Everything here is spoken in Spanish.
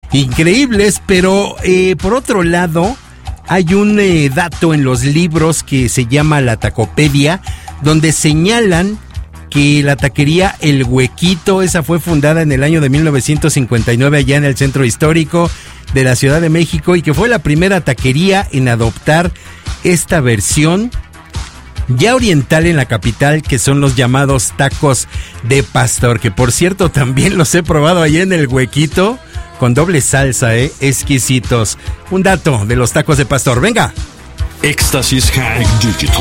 increíbles, pero por otro lado, hay un dato en los libros que se llama la Tacopedia, donde señalan que la taquería El Huequito, esa fue fundada en el año de 1959 allá en el centro histórico de la Ciudad de México, y que fue la primera taquería en adoptar esta versión ya oriental en la capital, que son los llamados tacos de pastor, que por cierto también los he probado allá en El Huequito, con doble salsa, exquisitos. Un dato de los tacos de pastor, venga. Éxtasis Hack Digital.